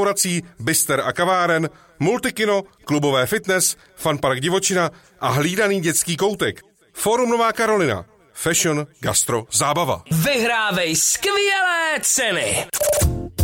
restaurací, bister a kaváren, multikino, klubové fitness, funpark divočina a hlídaný dětský koutek. Fórum Nová Karolina. Fashion, gastro, zábava. Vyhrávej skvělé ceny!